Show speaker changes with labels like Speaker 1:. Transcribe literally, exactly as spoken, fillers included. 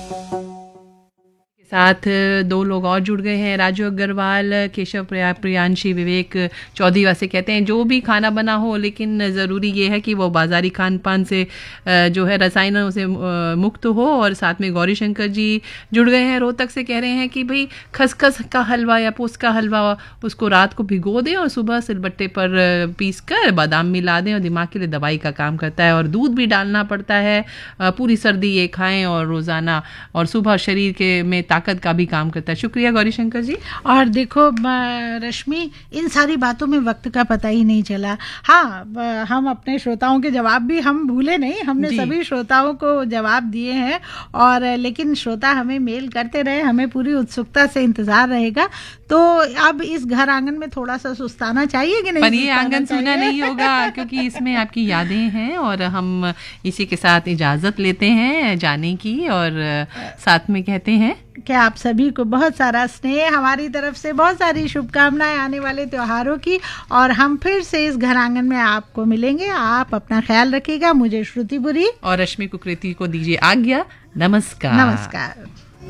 Speaker 1: साथ दो लोग और जुड़ गए हैं, राजू अग्रवाल, केशव प्रिया प्रियांशी, विवेक चौधरी वासे कहते हैं जो भी खाना बना हो लेकिन ज़रूरी ये है कि वो बाज़ारी खान पान से जो है रसायनों से मुक्त हो। और साथ में गौरी शंकर जी जुड़ गए हैं, रोहतक से कह रहे हैं कि भाई खसखस का हलवा या पोस्त का हलवा उसको रात को भिगो दें और सुबह सिलबट्टे पर पीस कर बादाम मिला दें और दिमाग के लिए दवाई का काम करता है। और दूध भी डालना पड़ता है, पूरी सर्दी ये खाएं और रोज़ाना, और सुबह शरीर के में ताकत का भी काम करता है। शुक्रिया गौरी शंकर जी।
Speaker 2: और देखो रश्मि, इन सारी बातों में वक्त का पता ही नहीं चला। हाँ, हम अपने श्रोताओं के जवाब भी हम भूले नहीं, हमने सभी श्रोताओं को जवाब दिए हैं। और लेकिन श्रोता हमें मेल करते रहे, हमें पूरी उत्सुकता से इंतजार रहेगा। तो अब इस घर आंगन में थोड़ा सा सुस्ताना चाहिए कि नहीं?
Speaker 1: पर ये आंगन सूना नहीं होगा क्योंकि इसमें आपकी यादें हैं और हम इसी के साथ इजाजत लेते हैं जाने की और साथ में कहते हैं
Speaker 2: कि आप सभी को बहुत सारा स्नेह, हमारी तरफ से बहुत सारी शुभकामनाएं आने वाले त्योहारों की। और हम फिर से इस घर आंगन में आपको मिलेंगे। आप अपना ख्याल रखिएगा। मुझे श्रुति बुरी
Speaker 1: और रश्मि कुकरेती को दीजिए आज्ञा। नमस्कार।
Speaker 2: नमस्कार।